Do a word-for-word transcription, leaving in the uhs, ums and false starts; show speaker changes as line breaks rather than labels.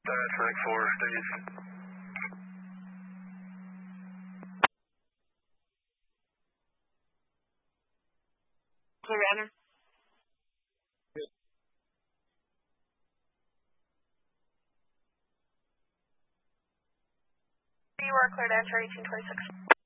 That's Mike four, stays.
Clear enter. You are cleared to enter eighteen twenty-six.